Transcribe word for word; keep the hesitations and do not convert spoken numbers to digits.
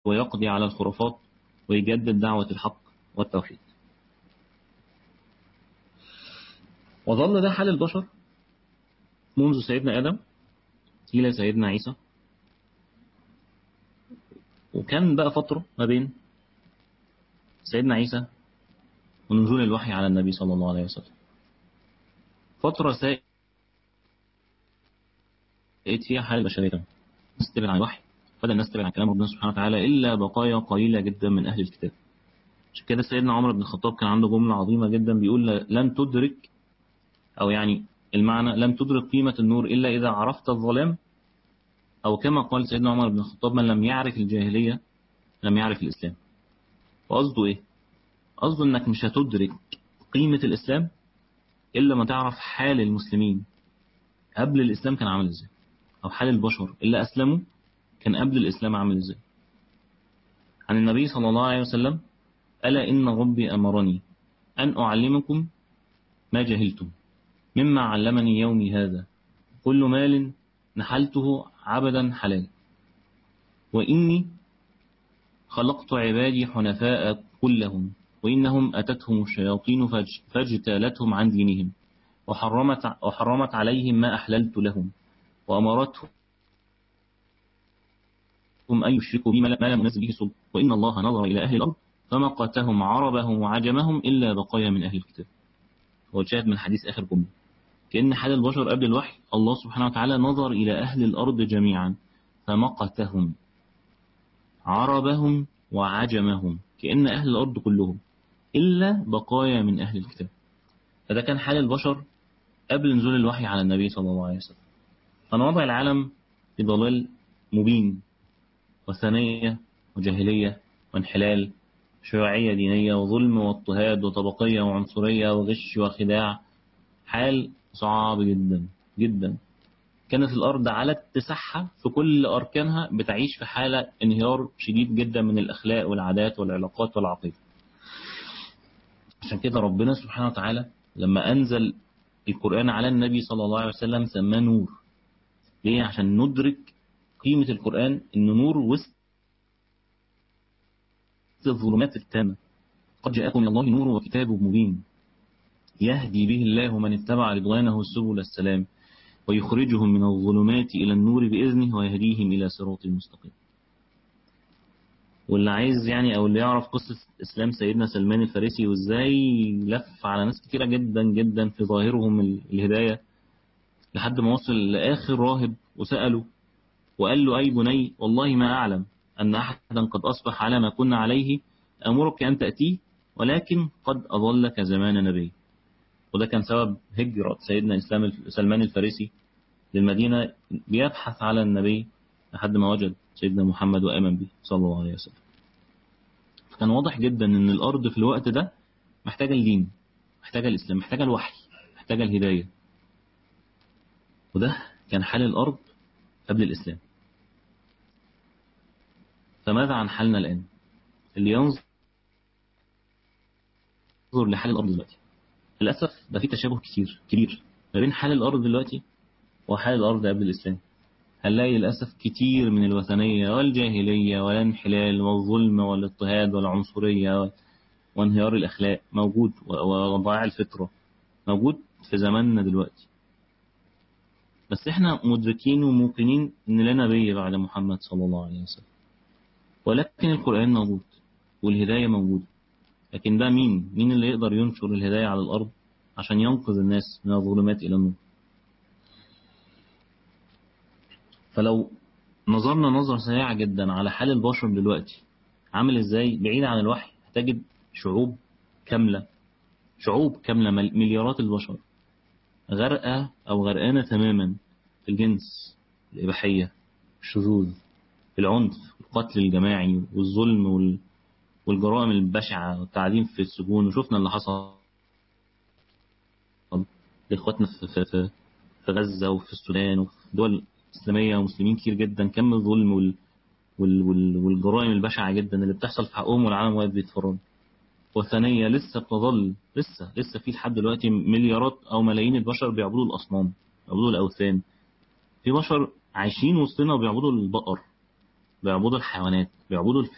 ويقضي على الخرافات ويجدد دعوة الحق والتوحيد. وظل ده حال البشر منذ سيدنا آدم إلى سيدنا عيسى، وكان بقى فترة ما بين سيدنا عيسى ونزول الوحي على النبي صلى الله عليه وسلم، فترة سائد فيها حال البشرية، الناس تبعد عن الوحي، بدأ الناس تبعد عن كلام ربنا سبحانه وتعالى إلا بقايا قليلة جدا من أهل الكتاب. عشان كده سيدنا عمر بن الخطاب كان عنده جملة عظيمة جدا بيقول: لن تدرك، أو يعني المعنى لن تدرك قيمة النور إلا إذا عرفت الظلام، أو كما قال سيدنا عمر بن الخطاب: من لم يعرف الجاهلية لم يعرف الإسلام. وقصده إيه؟ قصده إنك مش هتدرك قيمة الإسلام إلا ما تعرف حال المسلمين قبل الإسلام كان عامل إزاي، أو حال البشر اللي أسلموا كان قبل الإسلام عامل إزاي. عن النبي صلى الله عليه وسلم: ألا إن ربي أمرني أن أعلمكم ما جهلتم مما علمني يومي هذا، كل مال نحلته عبدا حلال، وإني خلقت عبادي حنفاء كلهم، وإنهم أتتهم الشياطين فاجتالتهم عن دينهم، وحرمت, وحرمت عليهم ما أحللت لهم، وأمرتهم أن يشركوا بي ما لم ينزل به سلطان، وإن الله نظر إلى أهل الأرض فمقتهم عربهم وعجمهم إلا بقايا من أهل الكتاب. هو شاهد من حديث آخر جملة، كأن حال البشر قبل الوحي الله سبحانه وتعالى نظر إلى أهل الأرض جميعا فمقتهم عربهم وعجمهم، كأن أهل الأرض كلهم إلا بقايا من أهل الكتاب. فده كان حال البشر قبل نزول الوحي على النبي صلى الله عليه وسلم. كان وضع العالم في ضلال مبين، وثنية وجاهلية وانحلال، شيوعية دينية وظلم واضطهاد وطبقية وعنصرية وغش وخداع، حال صعب جدا جدا. كانت الأرض على اتساعها في كل أركانها بتعيش في حالة انهيار شديد جدا من الأخلاق والعادات والعلاقات والعقيدة. عشان كده ربنا سبحانه وتعالى لما أنزل القرآن على النبي صلى الله عليه وسلم سماه نور. ليه؟ عشان ندرك قيمة القرآن إنه نور وسط الظلمات التامة. قد جاءكم من الله نور وكتاب مبين يهدي به الله من اتبع رضوانه سبل السلام ويخرجهم من الظلمات إلى النور بإذنه ويهديهم إلى صراط مستقيم. واللي عايز يعني أو اللي يعرف قصة إسلام سيدنا سلمان الفارسي وإزاي لف على ناس كتيرة جدا جدا في ظاهرهم الهداية، لحد ما وصل لآخر راهب وسأله وقال له: أي بني، والله ما أعلم أن أحدا قد أصبح على ما كنا عليه، أمرك أن تأتيه، ولكن قد أضلك زمان نبي. وده كان سبب هجرة سيدنا إسلام سلمان الفارسي للمدينة، بيبحث على النبي لحد ما وجد سيدنا محمد وآمن به صلى الله عليه وسلم. فكان واضح جدا أن الأرض في الوقت ده محتاجة الدين، محتاجة الإسلام، محتاجة الوحي، محتاجة الهداية. وده كان حال الأرض قبل الإسلام. فماذا عن حالنا الآن؟ اللي ينظر لحال الأرض دلوقتي للأسف ده في تشابه كتير كبير ما بين حال الأرض دلوقتي وحال الأرض قبل الإسلام. هنلاقي للأسف كتير من الوثنية والجاهلية والانحلال والظلم والاضطهاد والعنصرية وانهيار الأخلاق موجود، وضياع الفطرة موجود في زماننا دلوقتي. بس احنا مدركين وموقنين ان لا نبي بعد محمد صلى الله عليه وسلم، ولكن القرآن موجود والهداية موجودة. لكن ده مين مين اللي يقدر ينشر الهداية على الأرض عشان ينقذ الناس من الظلمات إلى النور؟ فلو نظرنا نظرة سريعة جدا على حال البشر دلوقتي عامل ازاي بعيد عن الوحي، هتجد شعوب كاملة شعوب كاملة مليارات البشر غرقة أو غرقانة تماما في الجنس، الإباحية، الشذوذ، العنف، القتل الجماعي والظلم وال... والجرائم البشعة والتعذيب في السجون. وشفنا اللي حصل لإخواتنا في, في, في غزة وفي السودان وفي دول إسلامية ومسلمين كتير جدا، كم الظلم وال... وال... وال... والجرائم البشعة جدا اللي بتحصل في حقهم والعالم واقف بيتفرج. وثانية لسه بتظل لسه لسه في لحد دلوقتي مليارات أو ملايين البشر بيعبدوا الأصنام، بيعبدوا الأوثان. في بشر عايشين وسطنا وبيعبدوا البقر، بيعبدوا الحيوانات، بيعبدوا